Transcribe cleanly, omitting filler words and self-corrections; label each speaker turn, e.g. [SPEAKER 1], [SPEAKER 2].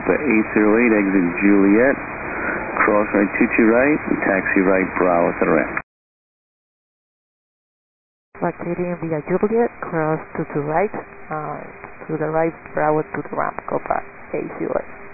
[SPEAKER 1] Copa 808, exit Juliet, cross right 22 right, and taxi right Bravo to the ramp.
[SPEAKER 2] Vacating via Juliet, cross to the right Bravo to the ramp, Copa 808.